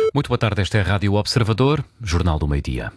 Muito boa tarde, esta é a Rádio Observador, Jornal do Meio-Dia.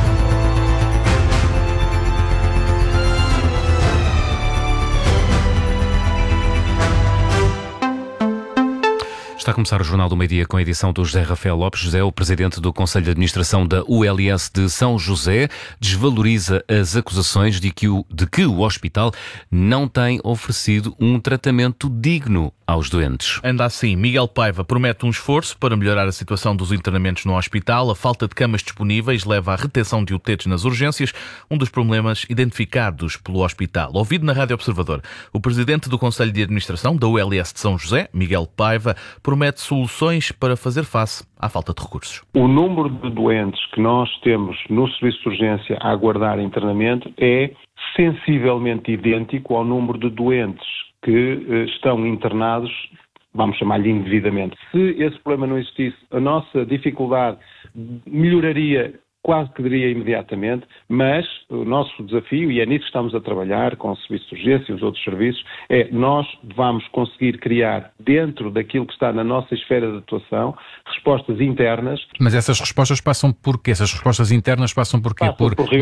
Está a começar o Jornal do Meio-Dia com a edição do José Rafael Lopes. José, o presidente do Conselho de Administração da ULS de São José, desvaloriza as acusações de que o hospital não tem oferecido um tratamento digno aos doentes. Ainda assim, Miguel Paiva promete um esforço para melhorar a situação dos internamentos no hospital. A falta de camas disponíveis leva à retenção de UTEs nas urgências, um dos problemas identificados pelo hospital. Ouvido na Rádio Observador, o presidente do Conselho de Administração da ULS de São José, Miguel Paiva, promete soluções para fazer face à falta de recursos. O número de doentes que nós temos no serviço de urgência a aguardar internamento é sensivelmente idêntico ao número de doentes que estão internados, vamos chamar-lhe indevidamente. Se esse problema não existisse, a nossa dificuldade melhoraria, quase que diria imediatamente, mas o nosso desafio, e é nisso que estamos a trabalhar com o serviço de urgência e os outros serviços, é nós vamos conseguir criar, dentro daquilo que está na nossa esfera de atuação, respostas internas. Mas essas respostas passam por quê? Essas respostas internas passam por quê? Passam por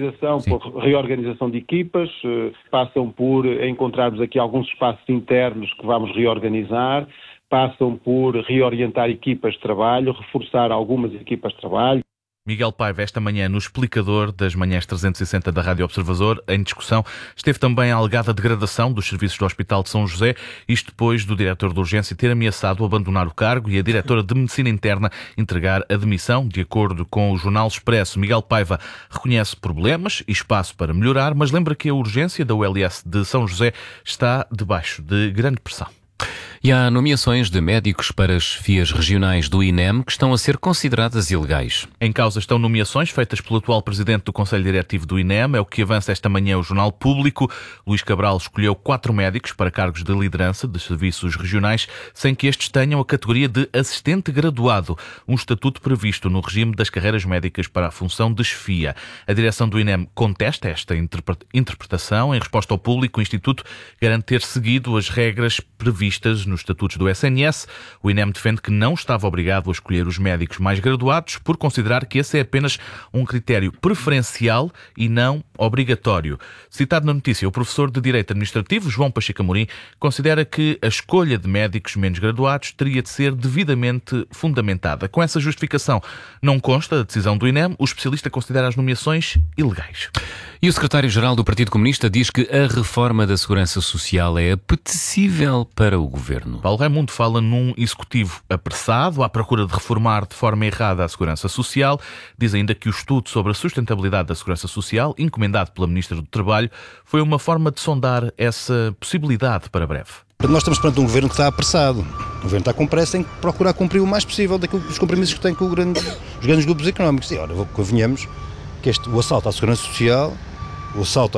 reorganização de equipas, passam por encontrarmos aqui alguns espaços internos que vamos reorganizar, passam por reorientar equipas de trabalho, reforçar algumas equipas de trabalho. Miguel Paiva, esta manhã, no explicador das manhãs 360 da Rádio Observador, em discussão, esteve também a alegada degradação dos serviços do Hospital de São José, isto depois do diretor de urgência ter ameaçado abandonar o cargo e a diretora de Medicina Interna entregar a demissão. De acordo com o Jornal Expresso, Miguel Paiva reconhece problemas e espaço para melhorar, mas lembra que a urgência da ULS de São José está debaixo de grande pressão. E há nomeações de médicos para as chefias regionais do INEM que estão a ser consideradas ilegais. Em causa estão nomeações feitas pelo atual presidente do Conselho Diretivo do INEM, é o que avança esta manhã o Jornal Público. Luís Cabral escolheu 4 médicos para cargos de liderança de serviços regionais, sem que estes tenham a categoria de assistente graduado, um estatuto previsto no regime das carreiras médicas para a função de chefia. A direção do INEM contesta esta interpretação. Em resposta ao público, o Instituto garante ter seguido as regras previstas nos estatutos do SNS. O INEM defende que não estava obrigado a escolher os médicos mais graduados por considerar que esse é apenas um critério preferencial e não obrigatório. Citado na notícia, o professor de Direito Administrativo, João Pacheco Amorim, considera que a escolha de médicos menos graduados teria de ser devidamente fundamentada. Com essa justificação, não consta a decisão do INEM, o especialista considera as nomeações ilegais. E o secretário-geral do Partido Comunista diz que a reforma da Segurança Social é apetecível para o governo. Paulo Raimundo fala num executivo apressado, à procura de reformar de forma errada a Segurança Social. Diz ainda que o estudo sobre a sustentabilidade da Segurança Social, encomendado pela Ministra do Trabalho, foi uma forma de sondar essa possibilidade para breve. Nós estamos perante um governo que está apressado. O governo está com pressa, tem que procurar cumprir o mais possível dos compromissos que tem com os grandes grupos económicos. E ora, convenhamos que o assalto à Segurança Social, o assalto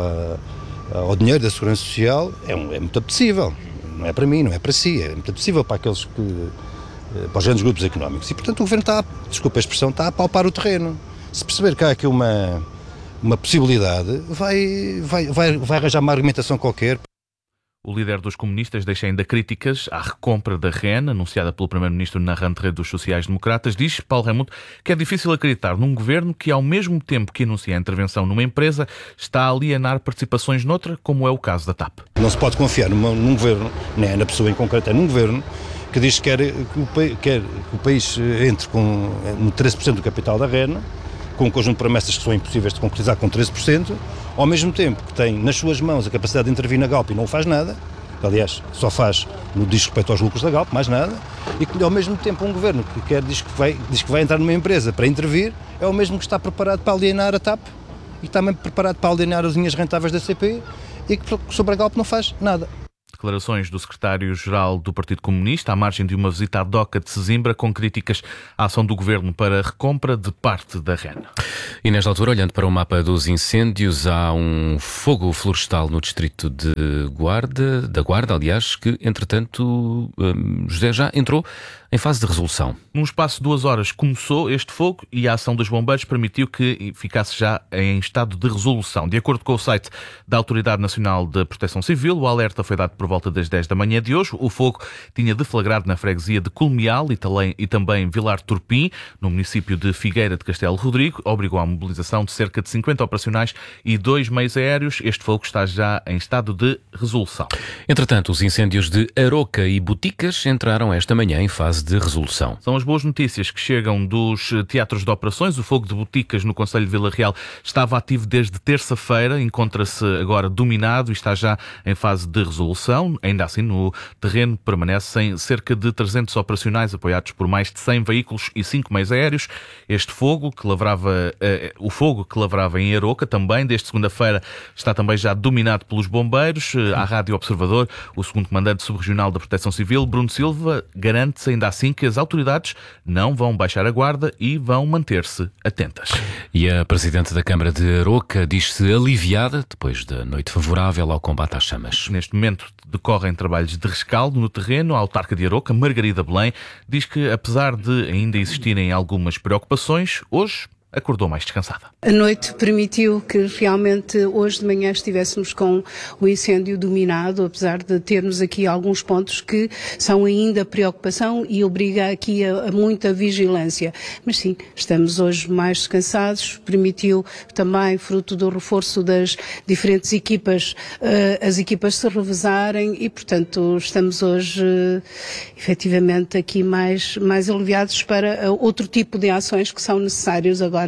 ao dinheiro da Segurança Social é muito apetecível. Não é para mim, não é para si, é muito apetecível para para os grandes grupos económicos. E, portanto, o governo está a palpar o terreno. Se perceber que há aqui uma possibilidade, vai arranjar uma argumentação qualquer. O líder dos comunistas deixa ainda críticas à recompra da REN, anunciada pelo primeiro-ministro na rentrée dos sociais-democratas. Diz Paulo Raimundo que é difícil acreditar num governo que, ao mesmo tempo que anuncia a intervenção numa empresa, está a alienar participações noutra, como é o caso da TAP. Não se pode confiar num governo, nem é na pessoa em concreto, é num governo que diz que quer que o país entre no 13% do capital da REN, com um conjunto de promessas que são impossíveis de concretizar com 13%, ao mesmo tempo que tem nas suas mãos a capacidade de intervir na Galp e não faz nada, aliás, só faz no diz respeito aos lucros da Galp, mais nada, e que ao mesmo tempo um governo que diz que vai entrar numa empresa para intervir, é o mesmo que está preparado para alienar a TAP e também preparado para alienar as linhas rentáveis da CP e que sobre a Galp não faz nada. Declarações do secretário-geral do Partido Comunista à margem de uma visita à DOCA de Sesimbra com críticas à ação do governo para a recompra de parte da REN. E nesta altura, olhando para o mapa dos incêndios, há um fogo florestal no distrito da Guarda, aliás, que entretanto José já entrou em fase de resolução. Num espaço de 2 horas começou este fogo e a ação dos bombeiros permitiu que ficasse já em estado de resolução. De acordo com o site da Autoridade Nacional de Proteção Civil, o alerta foi dado por volta das 10 da manhã de hoje. O fogo tinha deflagrado na freguesia de Culmial e também Vilar Turpim, no município de Figueira de Castelo Rodrigo. Obrigou à mobilização de cerca de 50 operacionais e 2 meios aéreos. Este fogo está já em estado de resolução. Entretanto, os incêndios de Aroca e Boticas entraram esta manhã em fase de resolução. São as boas notícias que chegam dos teatros de operações. O fogo de Boticas no concelho de Vila Real estava ativo desde terça-feira, encontra-se agora dominado e está já em fase de resolução. Ainda assim, no terreno permanecem cerca de 300 operacionais apoiados por mais de 100 veículos e 5 meios aéreos. Este fogo que lavrava em Aroca também, desde segunda-feira, está também já dominado pelos bombeiros. À Rádio Observador, o segundo comandante subregional da Proteção Civil, Bruno Silva, garante-se ainda assim que as autoridades não vão baixar a guarda e vão manter-se atentas. E a Presidente da Câmara de Aroca diz-se aliviada depois da noite favorável ao combate às chamas. Neste momento decorrem trabalhos de rescaldo no terreno. A autarca de Aroca, Margarida Belém, diz que apesar de ainda existirem algumas preocupações, hoje acordou mais descansada. A noite permitiu que realmente hoje de manhã estivéssemos com o incêndio dominado, apesar de termos aqui alguns pontos que são ainda preocupação e obriga aqui a muita vigilância. Mas sim, estamos hoje mais descansados, permitiu também, fruto do reforço das diferentes equipas, as equipas se revezarem e, portanto, estamos hoje efetivamente aqui mais aliviados para outro tipo de ações que são necessárias agora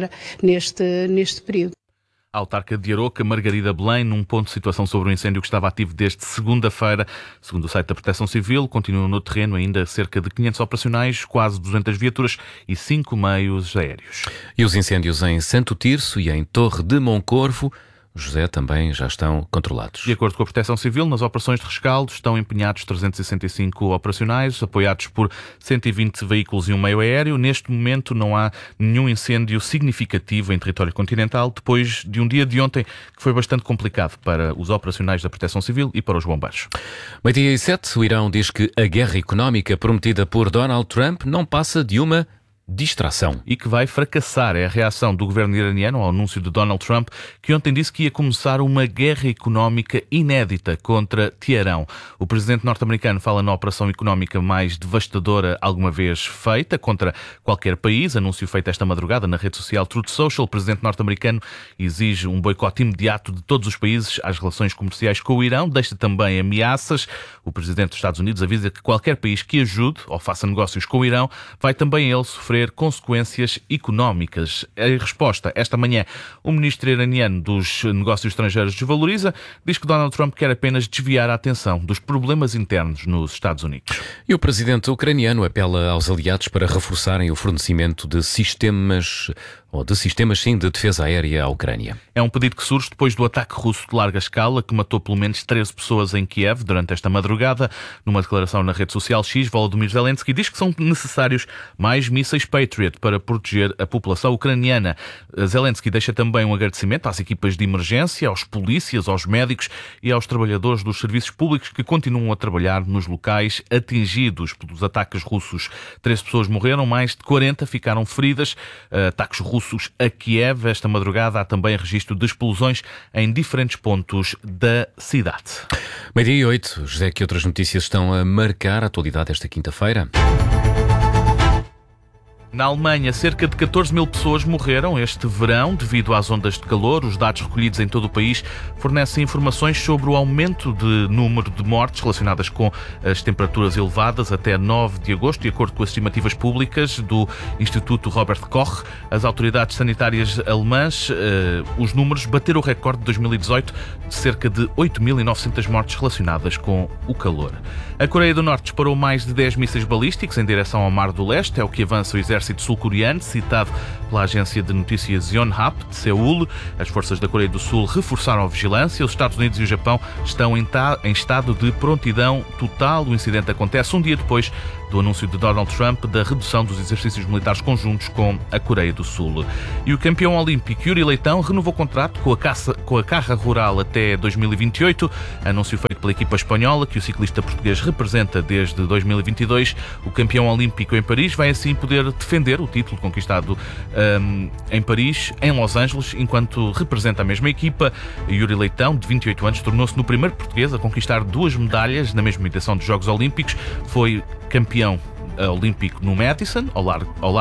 neste período. A autarca de Aroca, Margarida Belém, num ponto de situação sobre o incêndio que estava ativo desde segunda-feira. Segundo o site da Proteção Civil, continuam no terreno ainda cerca de 500 operacionais, quase 200 viaturas e 5 meios aéreos. E os incêndios em Santo Tirso e em Torre de Moncorvo, José, também já estão controlados. De acordo com a Proteção Civil, nas operações de rescaldo estão empenhados 365 operacionais, apoiados por 120 veículos e um meio aéreo. Neste momento não há nenhum incêndio significativo em território continental, depois de um dia de ontem que foi bastante complicado para os operacionais da Proteção Civil e para os bombeiros. 12:07, o Irão diz que a guerra económica prometida por Donald Trump não passa de uma distração. E que vai fracassar. É a reação do governo iraniano ao anúncio de Donald Trump, que ontem disse que ia começar uma guerra económica inédita contra Teherão. O presidente norte-americano fala na operação económica mais devastadora alguma vez feita contra qualquer país. Anúncio feito esta madrugada na rede social Truth Social. O presidente norte-americano exige um boicote imediato de todos os países às relações comerciais com o Irão. Deixa também ameaças. O presidente dos Estados Unidos avisa que qualquer país que ajude ou faça negócios com o Irão vai também ele sofrer consequências económicas. Em resposta, esta manhã, o ministro iraniano dos Negócios Estrangeiros desvaloriza, diz que Donald Trump quer apenas desviar a atenção dos problemas internos nos Estados Unidos. E o presidente ucraniano apela aos aliados para reforçarem o fornecimento de sistemas de defesa aérea à Ucrânia. É um pedido que surge depois do ataque russo de larga escala que matou pelo menos 13 pessoas em Kiev durante esta madrugada. Numa declaração na rede social X, Volodymyr Zelensky diz que são necessários mais mísseis Patriot para proteger a população ucraniana. Zelensky deixa também um agradecimento às equipas de emergência, aos polícias, aos médicos e aos trabalhadores dos serviços públicos que continuam a trabalhar nos locais atingidos pelos ataques russos. 13 pessoas morreram, mais de 40 ficaram feridas. Ataques russos a Kiev. Esta madrugada há também registro de explosões em diferentes pontos da cidade. 12:08. José, que outras notícias estão a marcar a atualidade esta quinta-feira? Na Alemanha, cerca de 14 mil pessoas morreram este verão devido às ondas de calor. Os dados recolhidos em todo o país fornecem informações sobre o aumento de número de mortes relacionadas com as temperaturas elevadas até 9 de agosto, de acordo com as estimativas públicas do Instituto Robert Koch. As autoridades sanitárias alemãs, os números bateram o recorde de 2018 de cerca de 8.900 mortes relacionadas com o calor. A Coreia do Norte disparou mais de 10 mísseis balísticos em direção ao Mar do Leste, é o que avança o exército sul-coreano, citado pela agência de notícias Yonhap, de Seul. As forças da Coreia do Sul reforçaram a vigilância. Os Estados Unidos e o Japão estão em estado de prontidão total. O incidente acontece um dia depois do anúncio de Donald Trump da redução dos exercícios militares conjuntos com a Coreia do Sul. E o campeão olímpico Yuri Leitão renovou contrato com a Carra Rural até 2028, anúncio feito pela equipa espanhola que o ciclista português representa desde 2022. O campeão olímpico em Paris vai assim poder defender o título conquistado em Paris, em Los Angeles, enquanto representa a mesma equipa. Yuri Leitão, de 28 anos, tornou-se no primeiro português a conquistar 2 medalhas na mesma edição dos Jogos Olímpicos. Foi campeão olímpico no Madison, ao lado